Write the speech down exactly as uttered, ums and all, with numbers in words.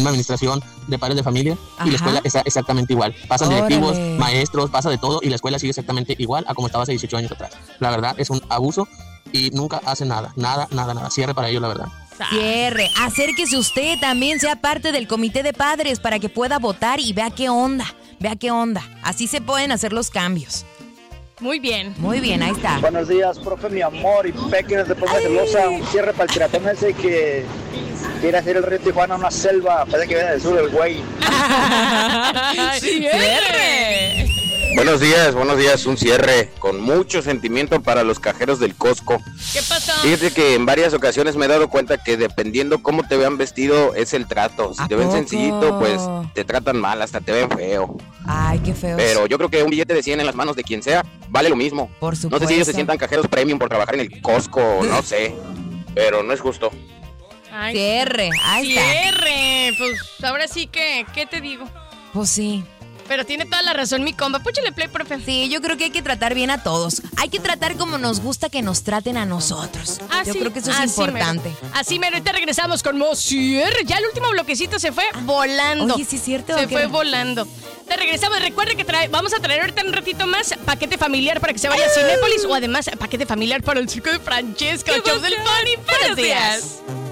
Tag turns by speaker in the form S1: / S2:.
S1: misma administración de padres de familia.
S2: Ajá.
S1: Y la escuela está exactamente igual. Pasan
S2: Órale.
S1: directivos, maestros, pasa de todo y la escuela sigue exactamente igual a como estaba hace dieciocho años atrás. La verdad es un abuso y nunca hacen nada, nada, nada, nada. Cierre para ellos, la verdad.
S2: Cierre. Acérquese usted también, sea parte del comité de padres para que pueda votar y vea qué onda. Vea qué onda. Así se pueden hacer los cambios.
S3: Muy bien.
S2: Muy bien, ahí está.
S4: Buenos días, profe, mi amor, y Peque desde Puebla Celosa. Un cierre para el piratón ese que quiere hacer el río Tijuana una selva. Parece que viene del sur el güey.
S3: ¡Cierre!
S5: Buenos días, buenos días, un cierre con mucho sentimiento para los cajeros del Costco.
S3: ¿Qué pasó?
S5: Fíjate que en varias ocasiones me he dado cuenta que dependiendo cómo te vean vestido es el trato. Si
S2: ¿A
S5: te ven
S2: poco?
S5: sencillito, pues te tratan mal, hasta te ven feo.
S2: Ay, qué feo.
S5: Pero yo creo que un billete de cien en las manos de quien sea vale lo mismo.
S2: Por
S5: No
S2: supuesto.
S5: sé si ellos se sientan cajeros premium por trabajar en el Costco, no sé, pero no es justo.
S3: Ay,
S2: Cierre, ahí está.
S3: cierre. Pues ahora sí que, ¿qué te digo?
S2: Pues sí.
S3: Pero tiene toda la razón mi compa. Púchale play, profe.
S2: Sí, yo creo que hay que tratar bien a todos. Hay que tratar como nos gusta que nos traten a nosotros.
S3: Ah,
S2: yo
S3: sí.
S2: creo que eso es
S3: Así
S2: importante.
S3: mero. Así mero, ahorita regresamos con Mosier. Ya el último bloquecito se fue volando.
S2: Oye, ¿sí es cierto?
S3: Se
S2: ¿O qué?
S3: fue volando. Te regresamos. Recuerda que trae, vamos a traer ahorita un ratito más paquete familiar para que se vaya a Cinépolis o además paquete familiar para el circo de Francesca. Show del Pony. Buenos días.